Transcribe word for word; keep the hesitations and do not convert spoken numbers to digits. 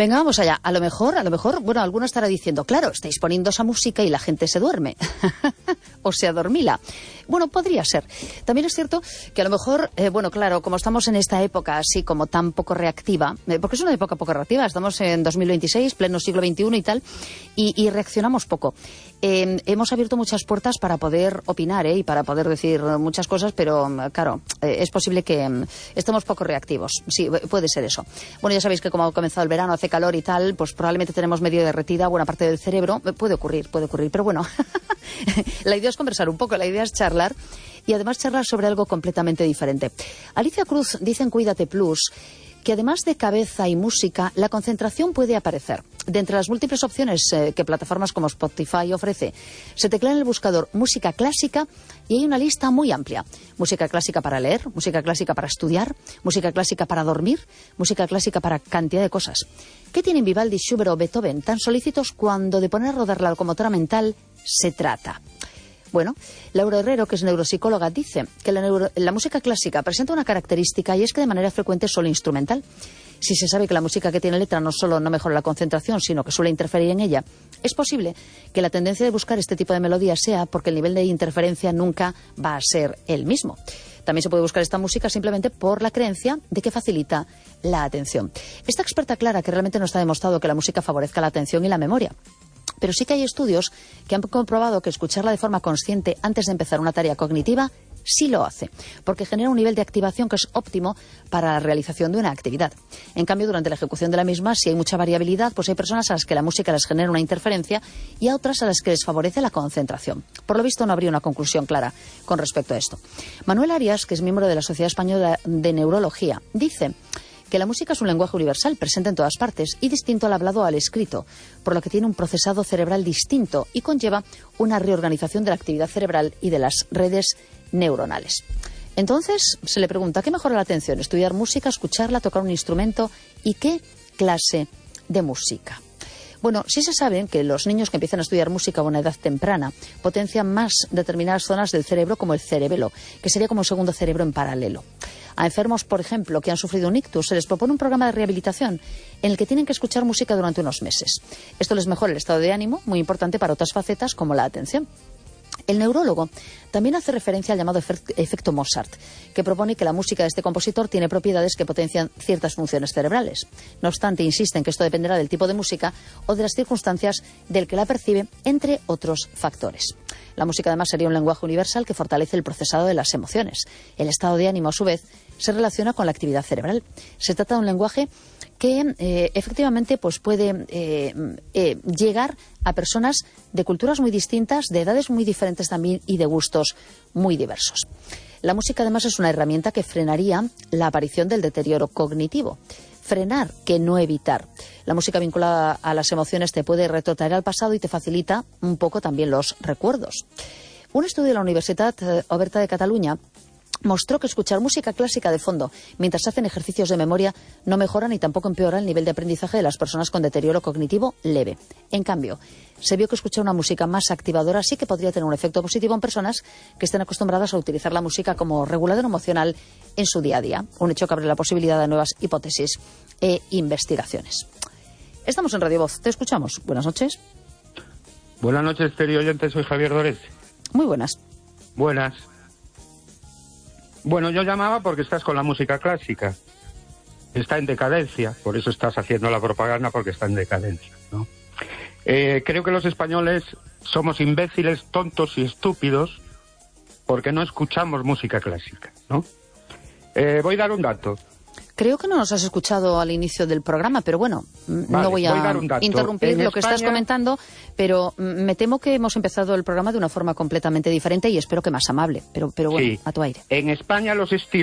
Venga, vamos allá. A lo mejor, a lo mejor, bueno, alguno estará diciendo, claro, estáis poniendo esa música y la gente se duerme. O se adormila. Bueno, podría ser. También es cierto que a lo mejor, eh, bueno, claro, como estamos en esta época así como tan poco reactiva, eh, porque es una época poco reactiva, estamos en dos mil veintiséis, pleno siglo veintiuno y tal, y, y reaccionamos poco. Eh, hemos abierto muchas puertas para poder opinar ¿eh? y para poder decir muchas cosas, pero claro, eh, es posible que eh, estemos poco reactivos. Sí, puede ser eso. Bueno, ya sabéis que como ha comenzado el verano, hace calor y tal, pues probablemente tenemos medio derretida buena parte del cerebro. Puede ocurrir, puede ocurrir, pero bueno, la idea es conversar un poco, la idea es charlar y además charlar sobre algo completamente diferente. Alicia Cruz dice en Cuídate Plus que además de cabeza y música, la concentración puede aparecer. De entre las múltiples opciones eh, que plataformas como Spotify ofrece, se teclea en el buscador música clásica y hay una lista muy amplia. Música clásica para leer, música clásica para estudiar, música clásica para dormir, música clásica para cantidad de cosas. ¿Qué tienen Vivaldi, Schubert o Beethoven tan solícitos cuando de poner a rodar la locomotora mental se trata? Bueno, Laura Herrero, que es neuropsicóloga, dice que la, neuro, la música clásica presenta una característica y es que de manera frecuente es solo instrumental. Si se sabe que la música que tiene letra no solo no mejora la concentración, sino que suele interferir en ella, es posible que la tendencia de buscar este tipo de melodías sea porque el nivel de interferencia nunca va a ser el mismo. También se puede buscar esta música simplemente por la creencia de que facilita la atención. Esta experta aclara que realmente no está demostrado que la música favorezca la atención y la memoria. Pero sí que hay estudios que han comprobado que escucharla de forma consciente antes de empezar una tarea cognitiva sí lo hace, porque genera un nivel de activación que es óptimo para la realización de una actividad. En cambio, durante la ejecución de la misma, si hay mucha variabilidad, pues hay personas a las que la música les genera una interferencia y a otras a las que les favorece la concentración. Por lo visto, no habría una conclusión clara con respecto a esto. Manuel Arias, que es miembro de la Sociedad Española de Neurología, dice que la música es un lenguaje universal, presente en todas partes y distinto al hablado o al escrito, por lo que tiene un procesado cerebral distinto y conlleva una reorganización de la actividad cerebral y de las redes neuronales. Entonces, se le pregunta, ¿qué mejora la atención? ¿Estudiar música, escucharla, tocar un instrumento? ¿Y qué clase de música? Bueno, sí se sabe que los niños que empiezan a estudiar música a una edad temprana potencian más determinadas zonas del cerebro como el cerebelo, que sería como un segundo cerebro en paralelo. A enfermos, por ejemplo, que han sufrido un ictus, se les propone un programa de rehabilitación en el que tienen que escuchar música durante unos meses. Esto les mejora el estado de ánimo, muy importante para otras facetas como la atención. El neurólogo también hace referencia al llamado efecto Mozart, que propone que la música de este compositor tiene propiedades que potencian ciertas funciones cerebrales. No obstante, insiste en que esto dependerá del tipo de música o de las circunstancias del que la percibe, entre otros factores. La música además sería un lenguaje universal que fortalece el procesado de las emociones. El estado de ánimo, a su vez, se relaciona con la actividad cerebral. Se trata de un lenguaje que eh, efectivamente pues puede eh, eh, llegar a personas de culturas muy distintas, de edades muy diferentes también y de gustos muy diversos. La música además es una herramienta que frenaría la aparición del deterioro cognitivo. Frenar, que no evitar. La música vinculada a las emociones te puede retrotraer al pasado y te facilita un poco también los recuerdos. Un estudio de la Universitat Oberta de Cataluña mostró que escuchar música clásica de fondo mientras hacen ejercicios de memoria no mejora ni tampoco empeora el nivel de aprendizaje de las personas con deterioro cognitivo leve. En cambio, se vio que escuchar una música más activadora sí que podría tener un efecto positivo en personas que estén acostumbradas a utilizar la música como regulador emocional en su día a día. Un hecho que abre la posibilidad de nuevas hipótesis e investigaciones. Estamos en Radio Voz. Te escuchamos. Buenas noches. Buenas noches, querido oyente. Soy Javier Dores. Muy buenas. Buenas. Bueno, yo llamaba porque estás con la música clásica. Está en decadencia, por eso estás haciendo la propaganda, porque está en decadencia, ¿no? Eh, creo que los españoles somos imbéciles, tontos y estúpidos porque no escuchamos música clásica, ¿no? Eh, voy a dar un dato. Creo que no nos has escuchado al inicio del programa, pero bueno, vale, no voy a, voy a interrumpir en lo España... que estás comentando, pero me temo que hemos empezado el programa de una forma completamente diferente y espero que más amable, pero, pero bueno, sí. a tu aire. En España los estilos